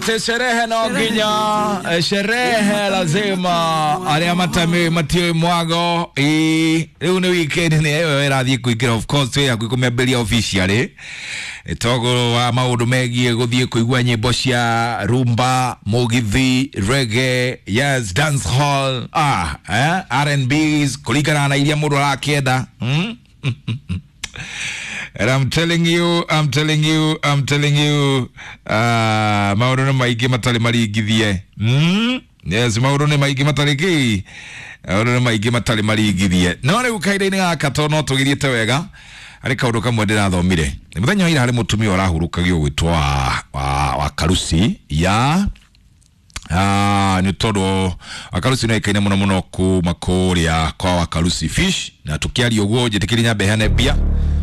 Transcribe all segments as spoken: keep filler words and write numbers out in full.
Sherehe na ginya sherehe lazima aria matami matio mwago i riu ni weekend ni ewe rathi kuikira of course ya kukumberia officially etogo wa maundu megie guthie kuigua nyimbo cia rumba mugithi reggae yes dance hall ah eh R and B's kuligana na iria mundu arakienda hmm? And I'm telling you, I'm telling you, I'm telling you, uh, mauro na maigi matali marigithie. Hmm? Yes, mauro na maigi matali ki. Mauro na maigi matali marigithie. No riu kaida-ini gaka to no tugiriete wega. Ari kaundu kamwe ndirathomire. Muthenya ira hari mutumia urahurukagio gwitwa wa wa Karusi ya ah ni todo Akarusi no ikaine muno muno ku makuria kwa wa Karusi fish na tukiari uguo jetikiri nyambe hane bia.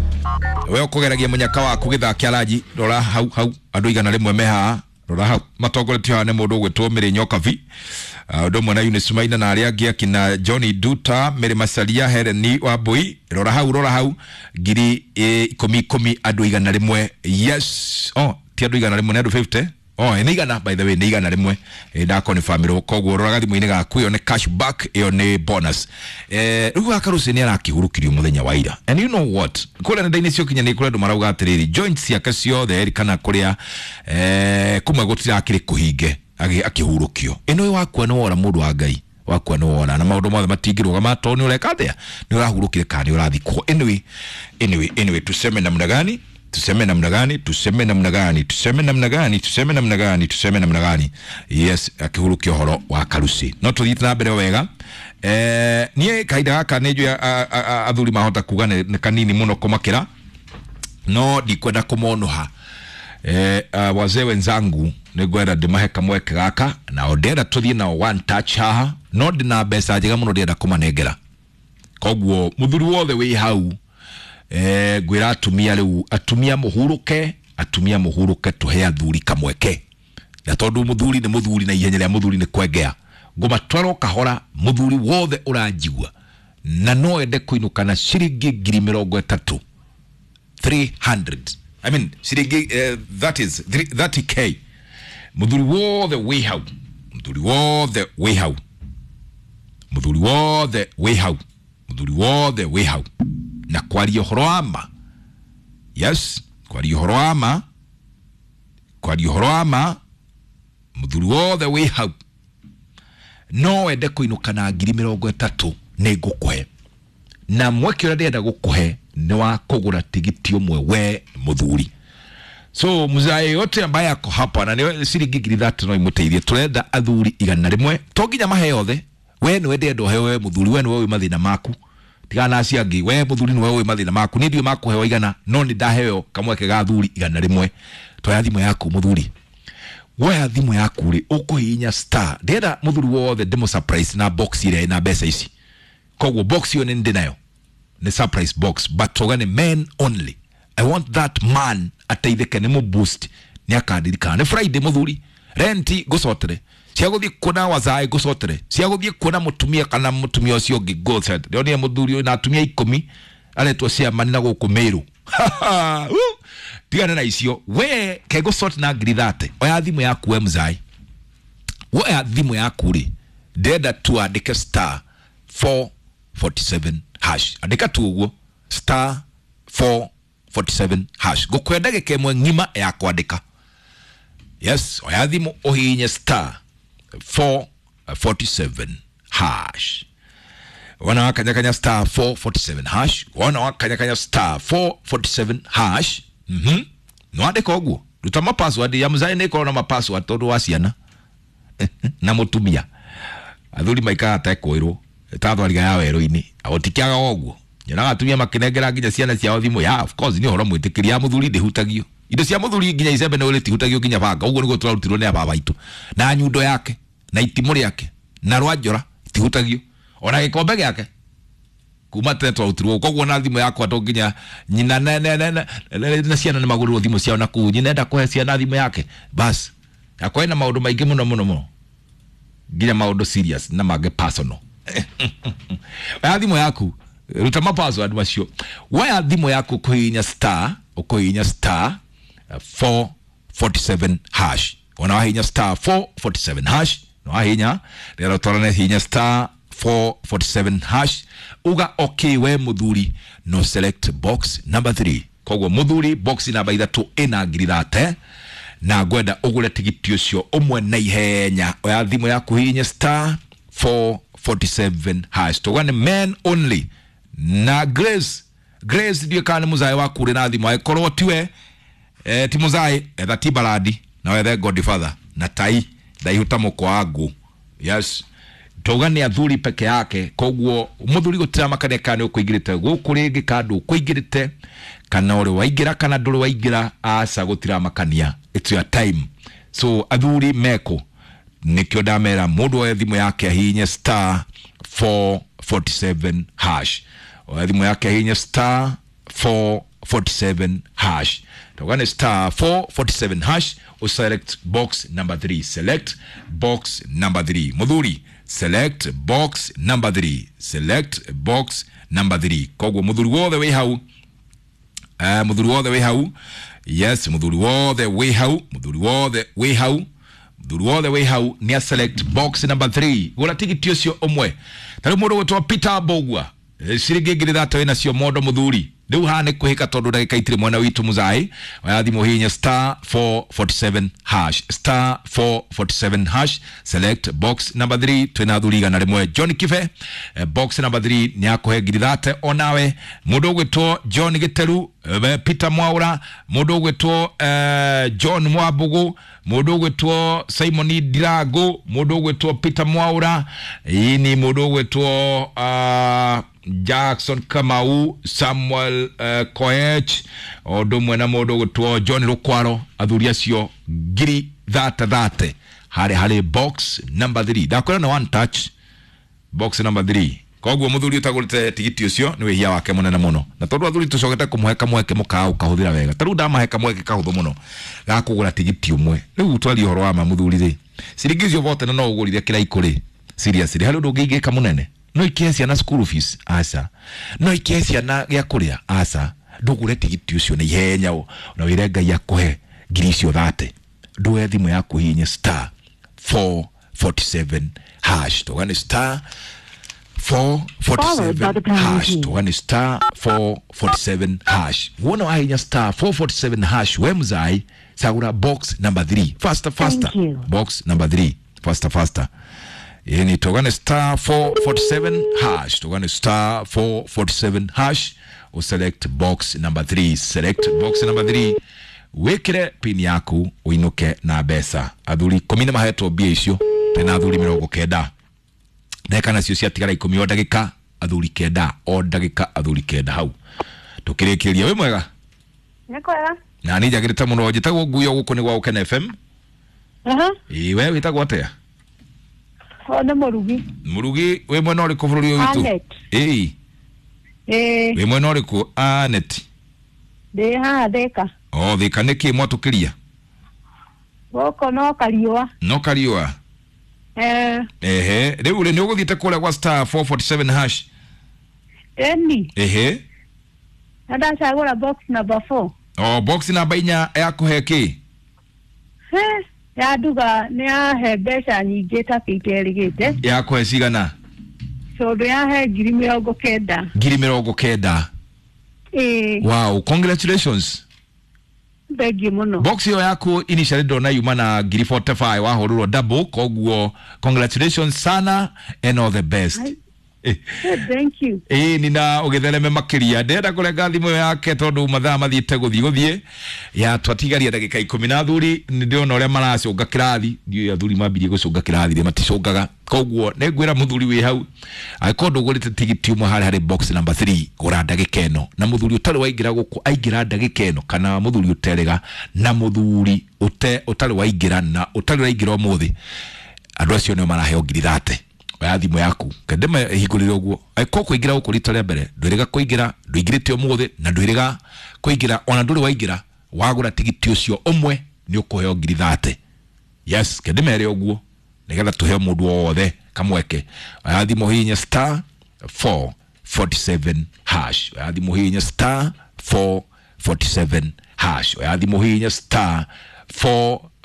We ukugeragia munyaka waku githakia raji rora hau hau andu igana rimwe meha rora hau matongoretio hane mundu gwitwo Miri Nyokavi andu mwana Eunice Maina na aria angi akina Johnny Duta Miri Masalia Heleni Wambui rora hau rora hau ngiri ikumi ikumi andu igana rimwe yes oh ti andu igana rimwe andu fifty oh ni igana by the way ni igana rimwe ndako ni family koguo rora thimu-ini gaku yo ni cashback yo ni bonus eh riu Akarusi ni arakihurukirio muthenya wa ira and you know what kula nda-ini cio kinya ni kula ndu marauga atiriri joints ciake ciothe kana kuria eh kumwe gutirakiri kuhinge akihurukio ino wakwa no ora mundu wa Ngai wakwa no ora na maundu mothe matingirwa mato ni ureka thia ni urahurukire kani urathikwo anyway anyway anyway tuseme namna gani tuseme namna gani tuseme namna gani tuseme namna gani tuseme namna gani tuseme namna gani yes akihurukio horo wa Karusi no tuthite na mbere wega eh nie kaida gaka nejo athuri mahota kuga ne kanini muno kumakira no ndikwenda kumonoha eh uh, wazee wenzangu nigwenda ndimahe kamweke gaka na ondera tuthie na one touch haha no ndina mbeca njega muno ndienda kumanengera koguo muthuri wothe wi hau eh gwira atumia riu atumia muhuruke atumia muhuruke tuhe athuri kamweke na tondu muthuri ni muthuri na ihenya ria muthuri ni kwengea ngumatwaro kahora muthuri wothe uranjigua na no ende kuinuka na ciringi ngiri mirongo itatu three hundred I mean ciringi uh, that is thirty k muthuri wothe wi hau muthuri wothe wi hau muthuri wothe wi hau muthuri wothe wi hau na kwaria horo ama yes kwaria horo ama kwaria horo ama muthuri wothe wi hau no ende kuinuka na ngiri mirongo itatu ni ngukuhe na mweke ura ndenda gukuhe ni wa kugura tigiti umwe we muthuri so muzai yote ambaye ako hapa na ni ciringi ngiri thirty no imuteithie turenda athuri igana rimwe to nginya mahe yothe we ni wende ndo hewe muthuri we ni wewe mathina maku tigana ciangi we muthuri ni wewe mathina maku ni ndio makuhewa igana no ni ndaheo kamweke ga athuri igana rimwe to ya thimu yaku muthuri we thimu yaku ri ukuhinya star ndenda muthuri wothe demo surprise na box ile na besa ici koguo box yo ni ndinayo ni surprise box but togane men only I want that man ateitheke ni mu boost ni akadirika ni Friday muthuri renti gucotere cia guthie kuna wazai gucotere cia guthie kuna mutumia kana mutumia ucio ngi goset ndio ni muthuri na atumia ikumi aletwa cia manina guku Meru tigana na icio we ke gusort na ngiri thirty oya thimu yaku we mzai oya thimu yaku ri ndenda tu andike star four forty-seven hash andika tu uguo star four forty-seven hash gukwenda gekemwe ngima ya kwandika yes oya thimu ohinye star four forty-seven hash wana wakanyakanya star four forty-seven hash wana wakanyakanya star four forty-seven hash mhm no andika uguo rutama password ya mzai ne ko na ma password todo wasiana na mutumia athuri maika ta koiro tathwariga ya wero-ini agotikiaga oguo nyina atumia makinengera nginya ciana ciao thimu ya of course ni horo mwitikiria muthuri ndihutagio indo cia muthuri nginya icembe no ule tihutagio nginya banga uguo niguo turarutirwo ni baba itu na nyundo yake na itimu yake na rwanjora tihutagio ona gikombe giake kuma teto utirwo koguo na thimu yako ato nginya nyina na na na na ciana ni magurwo thimu ciao na ku nyina enda kuhe ciana thimu yake bas yakwa ina maundu maingi muno muno muno nginya maundu serious na mage personal thimu yaku ruta ma password macio waya thimu yaku kuhinya star ukuhinya star four forty-seven hash ona wahinya star four forty-seven hash no wahinya rero torane hinya star four forty-seven hash uga okay we muthuri no select box number three kogwo muthuri box number ithatu ina ngiri thate na gwenda ugure tigiti ucio umwe na ihenya oya thimu yaku hinya star four forty-seven hash togane men only na Grace Grace ndiye kana muzai waku ri na thimu aikorwo tiwe eh ti muzai etha ti baradi na wethe Godfather na tai ndaihuta mukwangu yes togane athuri peke yake kogwo muthuri gutira makane kana ukuigirite guku ringi kandu ukuigirite kana uri waigira kana nduri waigira asa gutira makania it's your time so athuri meko nikyo damera mundu wa thimu yake hinya star four forty-seven hash wa thimu yake hinya star four forty-seven hash togane star four forty-seven hash o select box number three select box number three muthuri select box number three select box number three kogwo muthuri wo the way how uh, muthuri wo the way how yes muthuri wo the way how muthuri wo the way how muthuri wo the way how ni select box number three gola tigiti ucio omwe tari mundu wetwa Peter Bogwa ciringi ngiri thate na cio mondo muthuri riu hane kuhika tondu ndagika itire mwana witu muzai wayathi muhinya star four forty-seven hash star four forty-seven hash select box number three twina thuriga na rimwe John Kife uh, box number three ni akohe ngiri thate onawe mundu gwetwo John Giteru uh, Peter Mwaura mundu gwetwo uh, John Mwabugu mundu gwetwo Simon Dirago mundu gwetwo Peter Mwaura ini mundu gwetwo uh, Jackson Kamau Samuel uh, Koech odo mwena modo gwetwo John Rukwaro athuri acio ngiri thate thate hare hare box number three dakora na one touch box number three kogwo muthuri utagurite tigiti ucio ni wihia wake munene muno na tondu athuri tucogete kumuheka mweke mukao kahuthira wega taru ndamaheka mweke kahuthu muno ga kugura tigiti umwe riu twali horo wa muthuri ri sirigizio vote na no ugurire kira ikuri seriously halo ndungigika munene no ikiasi na school fees asa no ikiasi na ya kuria asa ndugure tigiti ucio na ihenya na wirenga ya kuhe ngiri cio thate nduwe thimu yaku hinya star four forty-seven hash to one star four forty-seven hash to one star four forty-seven hash wona wahinya star four forty-seven hash wemzai sagura box number three faster faster box number three faster faster yani togane star four forty-seven hash togane star four forty-seven hash o select box number three select box number three wekere pin yaku uinuke na besa athuri komina maheto bia icio tena athuri mirongo kenda ndeka nacio cia tigara ikumi o ndagika athuri kenda o ndagika athuri kenda hau tukirikiria we mwega nekwega na ni jagirita muno jitagwo nguyo guko ni gwa Oken F M aha iwe witagwo atia ona murugi murugi we mwena uri ku bururi witu eh eh we mwena uri ku Anet de ha deka o thika niki mwatukiria goko no kariwa no kariwa eh ehe riu ri ni uguthite kule kwa star four forty-seven hash eni ehe nda chagura box number four o box number inya yakuhe ki he ya duga ni ahe mbeca nyingĩ ta kĩterigĩte yakuhe cigana tondu yahe ngiri mĩrongo kenda ngiri mĩrongo kenda eh wow congratulations thengiũ mũno box yo yaku initially ndona yuma na ngiri forty-five wahururwo double kogwo congratulations sana and all the best Hi. Eh, thank you. Eh nina ugithereme makiria ndenda kurenga thimu yake tondu mathaa mathiite guthii guthii ya twatigaria ndagika ikumi na thuri ndiona uria maracunga kirathi ndio athuri mambirie gucunga kirathi ri maticungaga kogwo negwira muthuri wi hau aikondo gurite tigiti umwe hari hari box number three gura ndagika eno na muthuri utari waingira guku aingira ndagika eno kana muthuri uterega na muthuri ute utari waingira na utari waingira umuthi andu acio no maraheo ngiri thate ya thimu yaku kendema higurire uguo aiko kuingira guku rita ria mbere ndwiriga kuingira ndwingirite umuthi na ndwiriga kuingira ona nduri waingira wagura tigiti ucio umwe ni ukuheo ngiri thate yes kendema ere uguo nigetha tuheo mundu wothe kamweke ya thimu hinya star four forty-seven hash ya thimu hinya star four forty-seven hash ya thimu hinya star four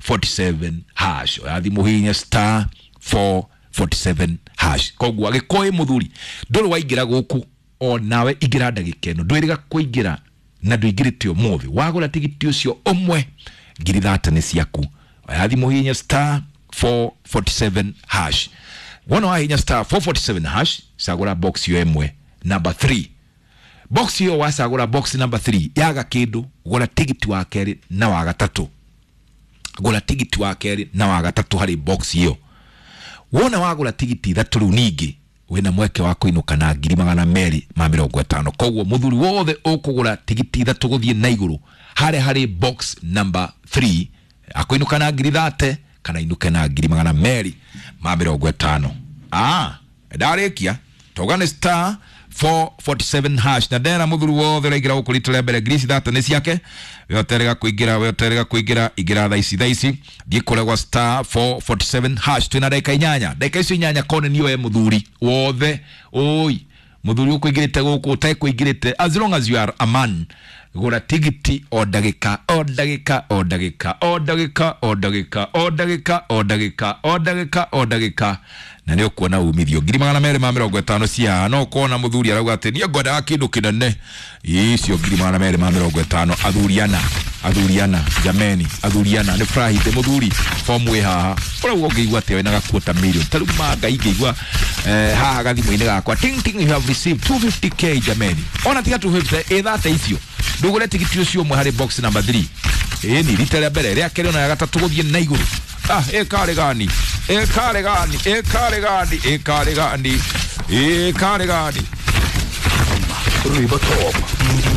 forty-seven hash athi muhinya star four forty-seven hash kogwa gikoe muthuri ndoro waingira guku o nawe igira ndagikeno ndwiriga kuingira na ndwingirite umuthi wagura tigiti ucio umwe ngiri thate ni ciaku athi muhinya star four forty-seven hash wono wahinya star four forty-seven hash sagura box yo emwe number three box yo wasagura box number three yaga kindu gura tigiti wa keri na wa gatatu gura tigiti wa keri na wa gatatu hari box yo wona wagura tigiti thatu ningi wena mweke wa kuinuka na ngiri magana meri ma mirongo itano kogwo muthuri wothe ukugura tigiti thatu guthie na iguru hare hari box number three akuinuka na ngiri thate kana inuke na ngiri magana meri ma mirongo itano ah ndarekia togane star four forty-seven hash na dera muthuri wothe raigira ukulitira mbere grisi thate ni ciake weterega kuingira weterega kuingira igira thaisi thaisi dikoregwa star four forty-seven hash twina dakika inyanya dakika icio inyanya kone niyo e muthuri wothe oi muthuri ukuingirite guku utai kuingirite as long as you are a man gura tigiti o dagika o dagika o dagika o dagika o dagika o dagika o dagika o dagika o dagika na nio kuona umithio ngiri magana meri ma mirongo itano cia no kuona muthuri arauga ati ni ngoda kindu kinene icio ngiri magana meri ma mirongo itano athuriana athuriana jameni athuriana ni frahite muthuri form we haha ora ugeigwa ati wena gakuota million taru manga igeigwa eh haha gathimu-ini gakwa ting ting you have received two hundred fifty k jameni ona tiga two hundred fifty ethate icio ndugure tigiti ucio umwe hari box number three eh ni rita rĩa mbere rĩa keri na gatatu guthie na iguru ah e kare gani e kare gani e kare gani e kare gani e kare gani River Top.